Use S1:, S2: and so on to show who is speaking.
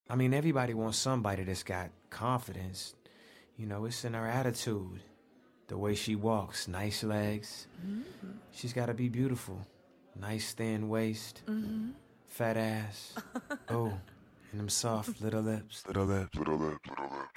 S1: I mean, everybody wants somebody that's got confidence. You know, it's in her attitude. The way she walks, nice legs. She's got to be beautiful. Nice thin waist, fat ass. Oh, and them soft little lips. Little lips, little lips, little lips.